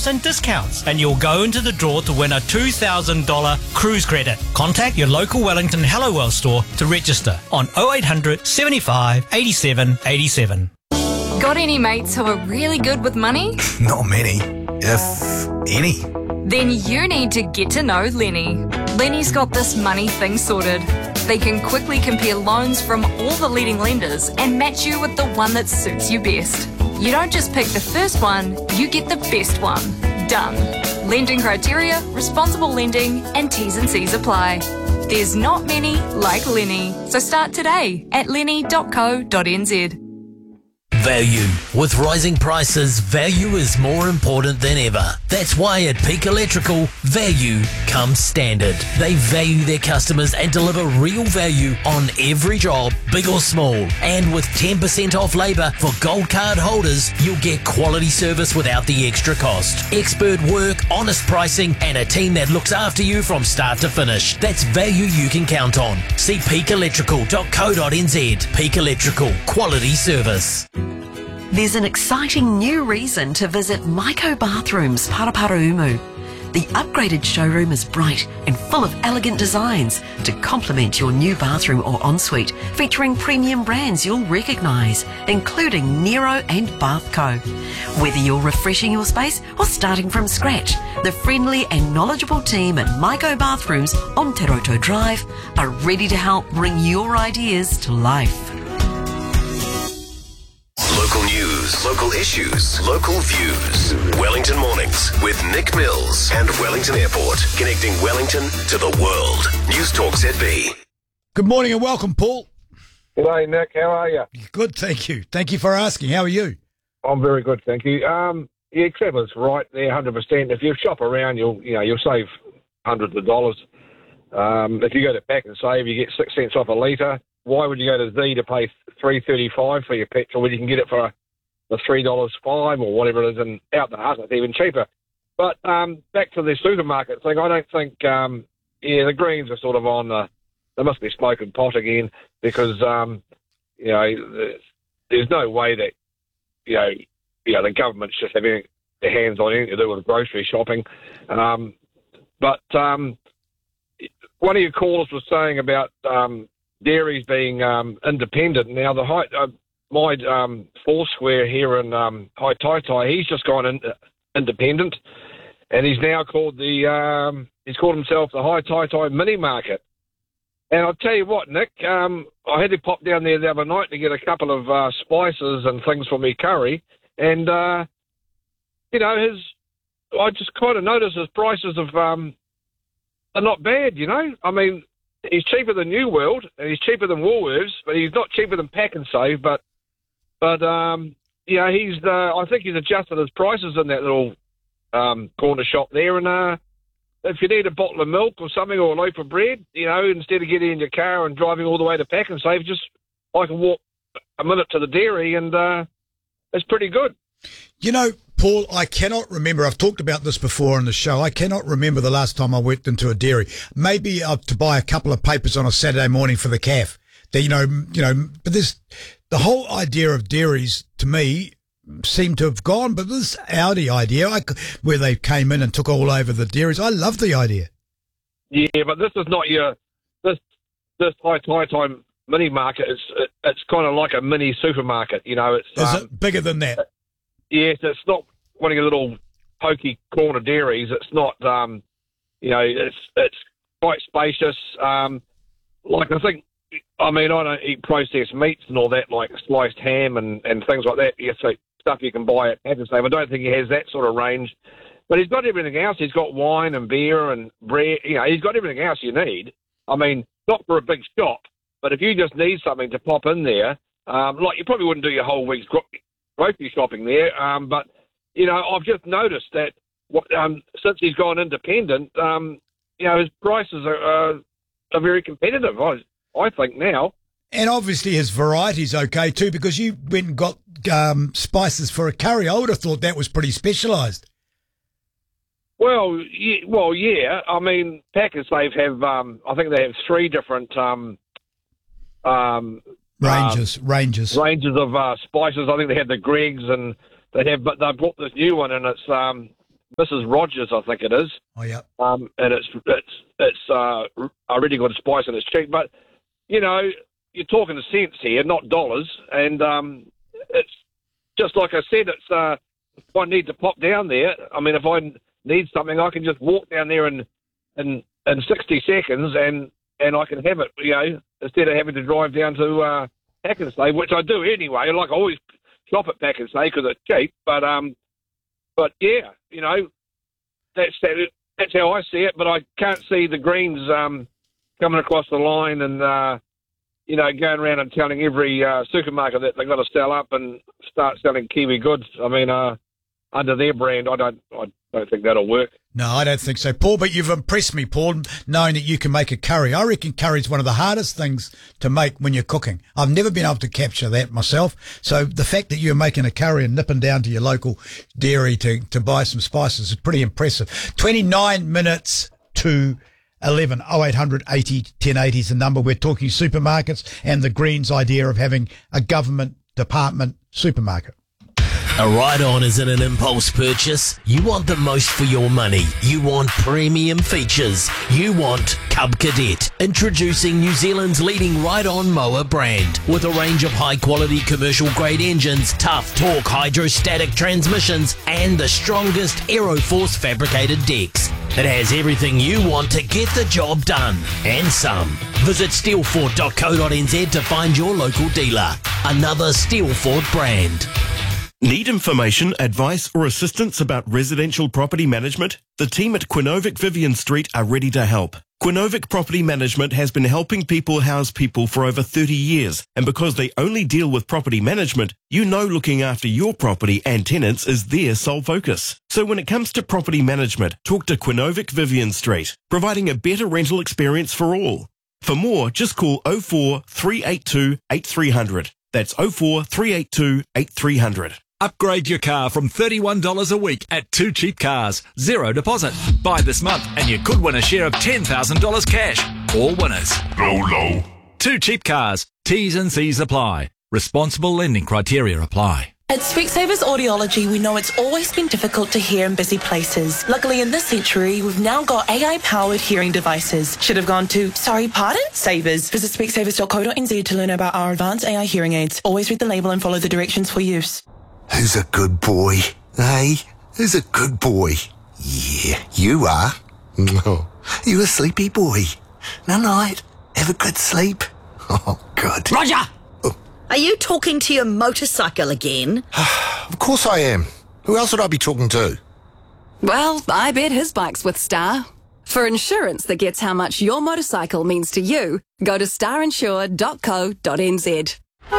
deals and discounts, and you'll go into the draw to win a $2,000 cruise credit. Contact your local Wellington Hellowell store to register on 0800 75 87 87. Got any mates who are really good with money? Not many, if any. Then you need to get to know Lenny. Lenny's got this money thing sorted. They can quickly compare loans from all the leading lenders and match you with the one that suits you best. You don't just pick the first one, you get the best one. Done. Lending criteria, responsible lending, and T's and C's apply. There's not many like Lenny, so start today at lenny.co.nz. Value. With rising prices, value is more important than ever. That's why at Peak Electrical, value comes standard. They value their customers and deliver real value on every job, big or small. And with 10% off labour for gold card holders, you'll get quality service without the extra cost. Expert work, honest pricing, and a team that looks after you from start to finish. That's value you can count on. See peakelectrical.co.nz. Peak Electrical. Quality service. There's an exciting new reason to visit Maiko Bathrooms, Paraparaumu. The upgraded showroom is bright and full of elegant designs to complement your new bathroom or ensuite, featuring premium brands you'll recognise, including Nero and Bathco. Whether you're refreshing your space or starting from scratch, the friendly and knowledgeable team at Maiko Bathrooms on Te Roto Drive are ready to help bring your ideas to life. Local news, local issues, local views. Wellington Mornings with Nick Mills and Wellington Airport, connecting Wellington to the world. News Talk ZB. Good morning and welcome, Paul. G'day, Nick. How are you? Good, thank you. Thank you for asking. How are you? I'm very good, thank you. Yeah, Trevor's right there, 100%. If you shop around, you'll save hundreds of dollars. If you go to Pack and Save, you get 6 cents off a litre. Why would you go to Z to pay $3.35 for your petrol when you can get it for the $3.05 or whatever it is, and out the hut it's even cheaper? But back to the supermarket thing, I don't think, the Greens are sort of on they must be smoking pot again, because, there's no way that, the government's just having their hands on anything to do with grocery shopping. But one of your callers was saying about dairies being independent. Now, my Foursquare here in Haitaitai, he's just gone independent, and he's now called he's called himself the Haitaitai Mini Market. And I'll tell you what, Nick, I had to pop down there the other night to get a couple of spices and things for me curry, and I just kind of noticed his prices are not bad. I mean, he's cheaper than New World, and he's cheaper than Woolworths, but he's not cheaper than Pack and Save. But I think he's adjusted his prices in that little corner shop there. And if you need a bottle of milk or something, or a loaf of bread, instead of getting in your car and driving all the way to Pack and Save, I can walk a minute to the dairy, and it's pretty good. Paul, I cannot remember. I've talked about this before on the show. I cannot remember the last time I went into a dairy. Maybe to buy a couple of papers on a Saturday morning for the calf. But the whole idea of dairies, to me, seemed to have gone. But this Audi idea, where they came in and took all over the dairies, I love the idea. Yeah, but this is not this high time mini market. It's kind of like a mini supermarket. It's is it bigger than that? Yes, it's not one of your little pokey corner dairies. It's not, it's quite spacious. I don't eat processed meats and all that, like sliced ham and things like that. Yes, so stuff you can buy at Pack and Save. I don't think he has that sort of range. But he's got everything else. He's got wine and beer and bread. He's got everything else you need. I mean, not for a big shop, but if you just need something to pop in there, you probably wouldn't do your whole week's grocery shopping there, but I've just noticed that since he's gone independent, his prices are very competitive. I think now, and obviously his variety's okay too, because you went and got spices for a curry. I would have thought that was pretty specialised. Well, yeah. I mean, Pack and Save have, I think they have 3 different ranges of spices. I think they have the Greggs, and but they brought this new one, and it's Mrs. Rogers, I think it is. Oh, yeah. And it's a really good spice and it's cheap. But, you know, you're talking cents here, not dollars. And it's just like I said, it's if I need to pop down there, I mean, if I need something, I can just walk down there in 60 seconds and I can have it, you know, instead of having to drive down to Pack and Save, which I do anyway. Like, I always shop at Pack and Save because it's cheap. But yeah, you know, that's how I see it. But I can't see the Greens coming across the line and you know, going around and telling every supermarket that they've got to sell up and start selling Kiwi goods. I mean, under their brand, I don't think that'll work. No, I don't think so, Paul, but you've impressed me, Paul, knowing that you can make a curry. I reckon curry's one of the hardest things to make when you're cooking. I've never been able to capture that myself. So the fact that you're making a curry and nipping down to your local dairy to buy some spices is pretty impressive. 29 minutes to 11, 0800 80 1080 is the number. We're talking supermarkets and the Greens' idea of having a government department supermarket. A ride-on isn't an impulse purchase. You want the most for your money. You want premium features. You want Cub Cadet. Introducing New Zealand's leading ride-on mower brand. With a range of high-quality commercial-grade engines, tough torque hydrostatic transmissions, and the strongest Aeroforce fabricated decks. It has everything you want to get the job done. And some. Visit steelford.co.nz to find your local dealer. Another Steelford brand. Need information, advice or assistance about residential property management? The team at Quinovic Vivian Street are ready to help. Quinovic Property Management has been helping people house people for over 30 years, and because they only deal with property management, you know looking after your property and tenants is their sole focus. So when it comes to property management, talk to Quinovic Vivian Street, providing a better rental experience for all. For more, just call 04 382 8300. That's 04 382 8300. Upgrade your car from $31 a week at Two Cheap Cars. Zero deposit. Buy this month and you could win a share of $10,000 cash. All winners. Low. Two Cheap Cars. T's and C's apply. Responsible lending criteria apply. At Specsavers Audiology, we know it's always been difficult to hear in busy places. Luckily, in this century, we've now got AI-powered hearing devices. Should have gone to, sorry, pardon? Savers. Visit specsavers.co.nz to learn about our advanced AI hearing aids. Always read the label and follow the directions for use. Who's a good boy? Hey, who's a good boy? Yeah, you are. No, you a sleepy boy. Night. Have a good sleep. Oh, good. Roger! Oh. Are you talking to your motorcycle again? Of course I am. Who else would I be talking to? Well, I bet his bike's with Star. For insurance that gets how much your motorcycle means to you, go to starinsure.co.nz.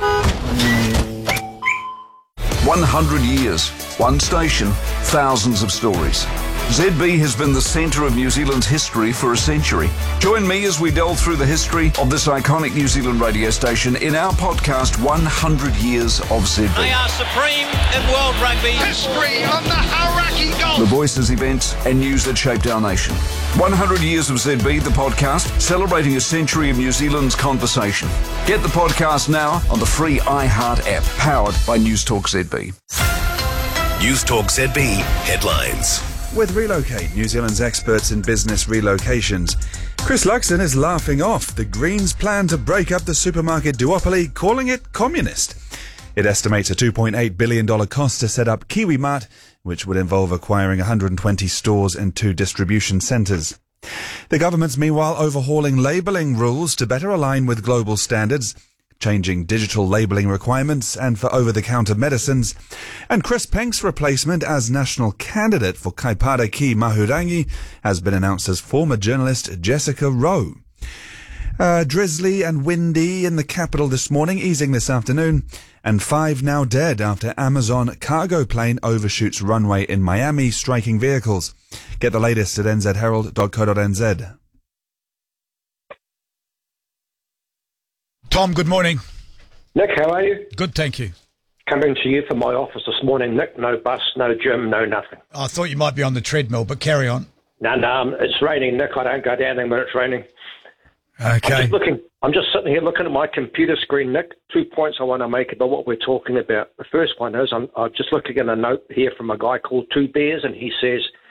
100 years, one station, thousands of stories. ZB has been the centre of New Zealand's history for a century. Join me as we delve through the history of this iconic New Zealand radio station in our podcast, 100 Years of ZB. They are supreme in world rugby. History on the Hauraki Golf. The voices, events and news that shaped our nation. 100 Years of ZB, the podcast, celebrating a century of New Zealand's conversation. Get the podcast now on the free iHeart app, powered by Newstalk ZB. Newstalk ZB headlines. With Relocate, New Zealand's experts in business relocations, Chris Luxon is laughing off the Greens' plan to break up the supermarket duopoly, calling it communist. It estimates a $2.8 billion cost to set up Kiwi Mart, which would involve acquiring 120 stores and 2 distribution centres. The government's meanwhile overhauling labelling rules to better align with global standards, changing digital labelling requirements and for over-the-counter medicines, and Chris Penk's replacement as national candidate for Kaipara Ki Mahurangi has been announced as former journalist Jessica Rowe. Drizzly and windy in the capital this morning, easing this afternoon, and 5 now dead after Amazon cargo plane overshoots runway in Miami, striking vehicles. Get the latest at nzherald.co.nz. Tom, good morning. Nick, how are you? Good, thank you. Coming to you from my office this morning, Nick. No bus, no gym, no nothing. I thought you might be on the treadmill, but carry on. No, it's raining, Nick. I don't go down there when it's raining. Okay. I'm just sitting here looking at my computer screen, Nick. 2 points I want to make about what we're talking about. The first one is I'm just looking at a note here from a guy called Two Bears, and he says,